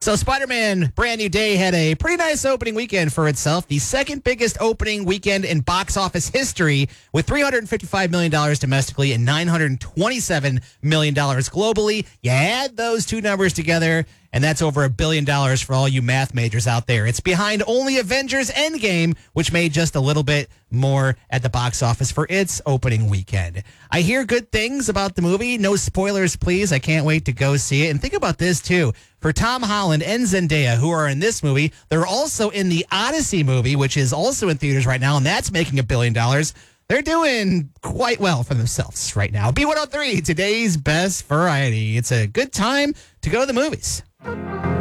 So Spider-Man Brand New Day had a pretty nice opening weekend for itself. The second biggest opening weekend in box office history with $355 million domestically and $927 million globally. You add those two numbers together, and that's over $1 billion for all you math majors out there. It's behind only Avengers Endgame, which made just a little bit more at the box office for its opening weekend. I hear good things about the movie. No spoilers, please. I can't wait to go see it. And think about this, too. For Tom Holland and Zendaya, who are in this movie, they're also in the Odyssey movie, which is also in theaters right now, and that's making $1 billion. They're doing quite well for themselves right now. B103, today's best variety. It's a good time to go to the movies.